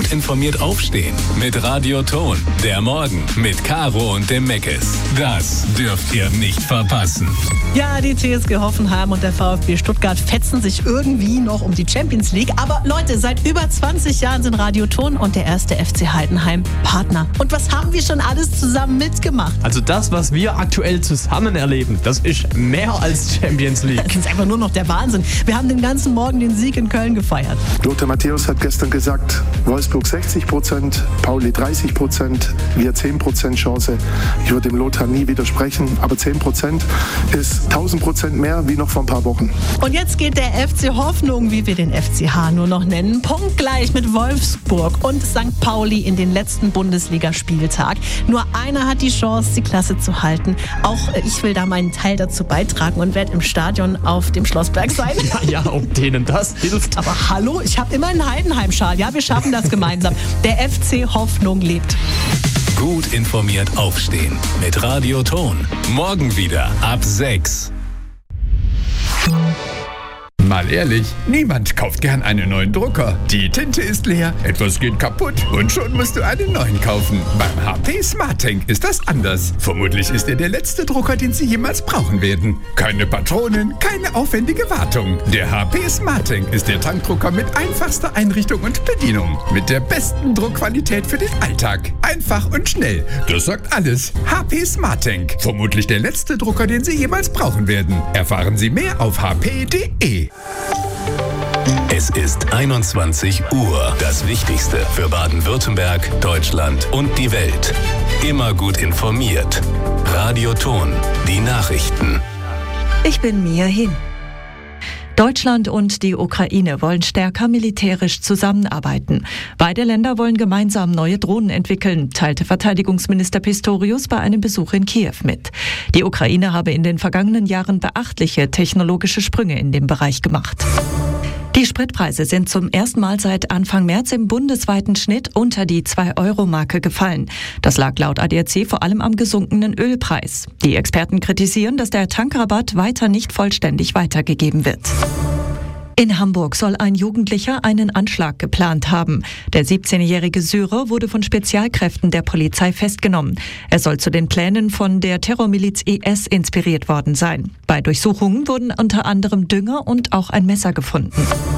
Gut informiert aufstehen mit Radio Ton. Der Morgen mit Caro und dem Meckes. Das dürft ihr nicht verpassen. Ja, die TSG Hoffenheim und der VfB Stuttgart fetzen sich irgendwie noch um die Champions League. Aber Leute, seit über 20 Jahren sind Radio Ton und der erste FC Heidenheim Partner. Und was haben wir schon alles zusammen mitgemacht? Also das, was wir aktuell zusammen erleben, das ist mehr als Champions League. Das ist einfach nur noch der Wahnsinn. Wir haben den ganzen Morgen den Sieg in Köln gefeiert. Lothar Matthäus hat gestern gesagt, Wolfsburg 60%, Pauli 30%, wir 10% Chance. Ich würde dem Lothar nie widersprechen, aber 10% ist 1000% mehr wie noch vor ein paar Wochen. Und jetzt geht der FC Hoffnung, wie wir den FCH nur noch nennen, punktgleich mit Wolfsburg und St. Pauli in den letzten Bundesligaspieltag. Nur einer hat die Chance, die Klasse zu halten. Auch ich will da meinen Teil dazu beitragen und werde im Stadion auf dem Schlossberg sein. Ja, ob denen das hilft. Aber hallo, ich habe immer einen Heidenheim-Schal. Ja, wir schaffen das gemeinsam. Der FC Hoffnung lebt. Gut informiert aufstehen mit Radio Ton. Morgen wieder ab 6. Mal ehrlich, niemand kauft gern einen neuen Drucker. Die Tinte ist leer, etwas geht kaputt und schon musst du einen neuen kaufen. Beim HP SmartTank ist das anders. Vermutlich ist er der letzte Drucker, den Sie jemals brauchen werden. Keine Patronen, keine aufwendige Wartung. Der HP SmartTank ist der Tankdrucker mit einfachster Einrichtung und Bedienung. Mit der besten Druckqualität für den Alltag. Einfach und schnell. Das sagt alles. HP SmartTank. Vermutlich der letzte Drucker, den Sie jemals brauchen werden. Erfahren Sie mehr auf hp.de. Es ist 21 Uhr. Das Wichtigste für Baden-Württemberg, Deutschland und die Welt. Immer gut informiert. Radio Ton. Die Nachrichten. Ich bin Mia Hin. Deutschland und die Ukraine wollen stärker militärisch zusammenarbeiten. Beide Länder wollen gemeinsam neue Drohnen entwickeln, teilte Verteidigungsminister Pistorius bei einem Besuch in Kiew mit. Die Ukraine habe in den vergangenen Jahren beachtliche technologische Sprünge in dem Bereich gemacht. Die Spritpreise sind zum ersten Mal seit Anfang März im bundesweiten Schnitt unter die 2-Euro-Marke gefallen. Das lag laut ADAC vor allem am gesunkenen Ölpreis. Die Experten kritisieren, dass der Tankrabatt weiter nicht vollständig weitergegeben wird. In Hamburg soll ein Jugendlicher einen Anschlag geplant haben. Der 17-jährige Syrer wurde von Spezialkräften der Polizei festgenommen. Er soll zu den Plänen von der Terrormiliz IS inspiriert worden sein. Bei Durchsuchungen wurden unter anderem Dünger und auch ein Messer gefunden.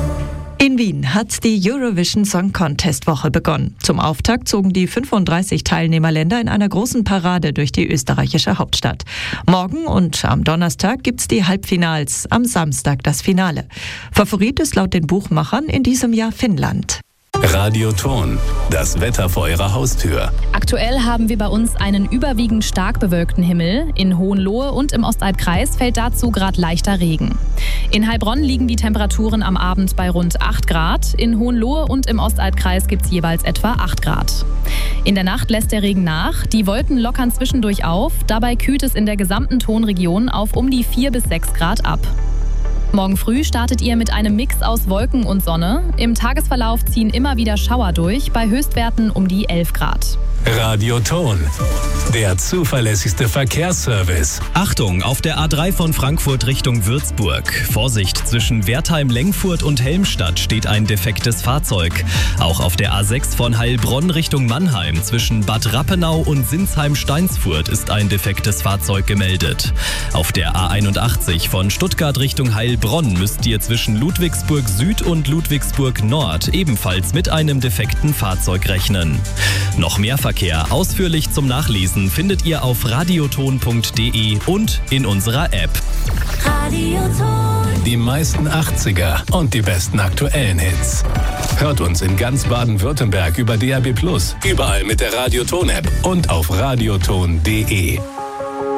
In Wien hat die Eurovision Song Contest Woche begonnen. Zum Auftakt zogen die 35 Teilnehmerländer in einer großen Parade durch die österreichische Hauptstadt. Morgen und am Donnerstag gibt's die Halbfinals, am Samstag das Finale. Favorit ist laut den Buchmachern in diesem Jahr Finnland. Radio Ton. Das Wetter vor Ihrer Haustür. Aktuell haben wir bei uns einen überwiegend stark bewölkten Himmel. In Hohenlohe und im Ostalbkreis fällt dazu gerade leichter Regen. In Heilbronn liegen die Temperaturen am Abend bei rund 8 Grad. In Hohenlohe und im Ostalbkreis gibt es jeweils etwa 8 Grad. In der Nacht lässt der Regen nach. Die Wolken lockern zwischendurch auf. Dabei kühlt es in der gesamten Tonregion auf um die 4 bis 6 Grad ab. Morgen früh startet ihr mit einem Mix aus Wolken und Sonne. Im Tagesverlauf ziehen immer wieder Schauer durch, bei Höchstwerten um die 11 Grad. Radio Ton. Der zuverlässigste Verkehrsservice. Achtung, auf der A3 von Frankfurt Richtung Würzburg. Vorsicht, zwischen Wertheim-Lengfurt und Helmstadt steht ein defektes Fahrzeug. Auch auf der A6 von Heilbronn Richtung Mannheim zwischen Bad Rappenau und Sinsheim-Steinsfurt ist ein defektes Fahrzeug gemeldet. Auf der A81 von Stuttgart Richtung Heilbronn müsst ihr zwischen Ludwigsburg Süd und Ludwigsburg Nord ebenfalls mit einem defekten Fahrzeug rechnen. Noch mehr Verkehr ausführlich zum Nachlesen findet ihr auf radioton.de und in unserer App. Radioton. Die meisten 80er und die besten aktuellen Hits. Hört uns in ganz Baden-Württemberg über DAB+, überall mit der Radioton-App und auf radioton.de.